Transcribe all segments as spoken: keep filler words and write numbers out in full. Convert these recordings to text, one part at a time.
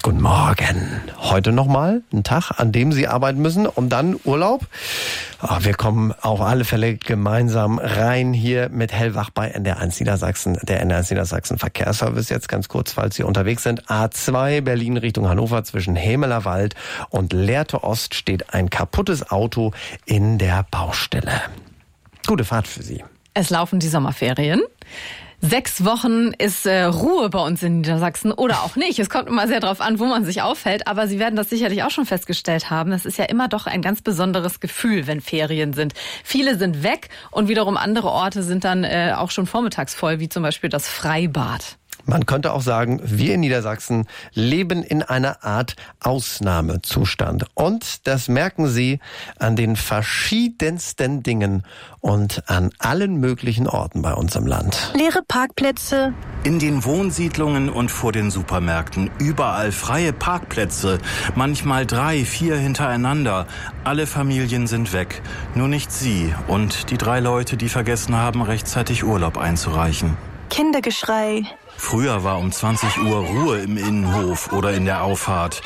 Guten Morgen. Heute nochmal ein Tag, an dem Sie arbeiten müssen und dann Urlaub. Oh, wir kommen auf alle Fälle gemeinsam rein hier mit Hellwach bei N D R eins Niedersachsen. Der N D R eins Niedersachsen Verkehrsservice jetzt ganz kurz, falls Sie unterwegs sind. A zwei Berlin Richtung Hannover zwischen Hemeler Wald und Lehrte Ost steht ein kaputtes Auto in der Baustelle. Gute Fahrt für Sie. Es laufen die Sommerferien. Sechs Wochen ist äh, Ruhe bei uns in Niedersachsen oder auch nicht. Es kommt immer sehr darauf an, wo man sich aufhält. Aber Sie werden das sicherlich auch schon festgestellt haben. Es ist ja immer doch ein ganz besonderes Gefühl, wenn Ferien sind. Viele sind weg und wiederum andere Orte sind dann äh, auch schon vormittags voll, wie zum Beispiel das Freibad. Man könnte auch sagen, wir in Niedersachsen leben in einer Art Ausnahmezustand. Und das merken Sie an den verschiedensten Dingen und an allen möglichen Orten bei uns im Land. Leere Parkplätze. In den Wohnsiedlungen und vor den Supermärkten überall freie Parkplätze. Manchmal drei, vier hintereinander. Alle Familien sind weg. Nur nicht Sie und die drei Leute, die vergessen haben, rechtzeitig Urlaub einzureichen. Kindergeschrei. Früher war um zwanzig Uhr Ruhe im Innenhof oder in der Auffahrt.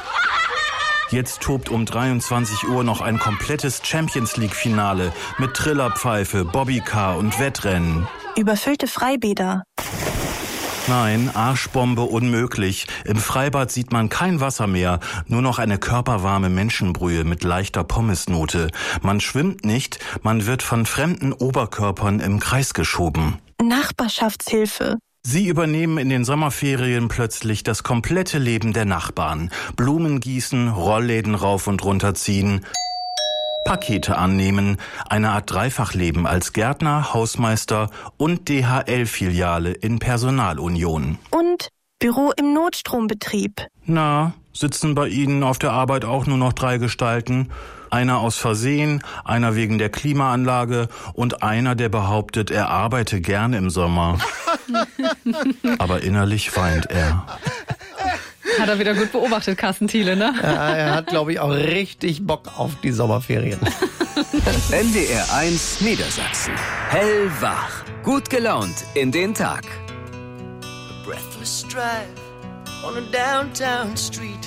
Jetzt tobt um dreiundzwanzig Uhr noch ein komplettes Champions-League-Finale mit Trillerpfeife, Bobbycar und Wettrennen. Überfüllte Freibäder. Nein, Arschbombe unmöglich. Im Freibad sieht man kein Wasser mehr, nur noch eine körperwarme Menschenbrühe mit leichter Pommesnote. Man schwimmt nicht, man wird von fremden Oberkörpern im Kreis geschoben. Nachbarschaftshilfe. Sie übernehmen in den Sommerferien plötzlich das komplette Leben der Nachbarn. Blumen gießen, Rollläden rauf und runter ziehen, Pakete annehmen, eine Art Dreifachleben als Gärtner, Hausmeister und D H L-Filiale in Personalunion. Und Büro im Notstrombetrieb. Na, sitzen bei Ihnen auf der Arbeit auch nur noch drei Gestalten? Einer aus Versehen, einer wegen der Klimaanlage und einer, der behauptet, er arbeite gern im Sommer. Aber innerlich weint er. Hat er wieder gut beobachtet, Carsten Thiele, ne? Ja, er hat, glaube ich, auch richtig Bock auf die Sommerferien. N D R eins Niedersachsen. Hellwach. Gut gelaunt in den Tag. A breathless drive on a downtown street.